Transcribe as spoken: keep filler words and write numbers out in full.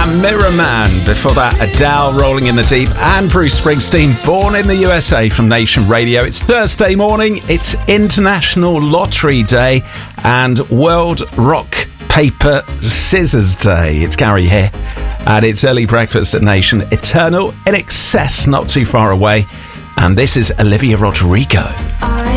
and Mirror Man. Before that, Adele, Rolling in the Deep, and Bruce Springsteen, Born in the U S A from Nation Radio. It's Thursday morning, it's International Lottery Day and World Rock Paper Scissors Day. It's Gary here, and it's early breakfast at Nation. Eternal, In Excess, not too far away, and this is Olivia Rodrigo. I